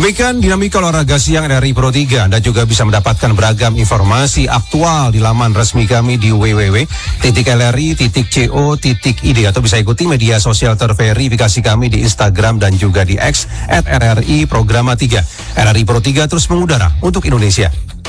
Demikian dinamika olahraga siang RRI Pro 3. Anda juga bisa mendapatkan beragam informasi aktual di laman resmi kami di www.lri.co.id atau bisa ikuti media sosial terverifikasi kami di Instagram dan juga di X @RRI Programa 3. RRI Pro 3 terus mengudara untuk Indonesia.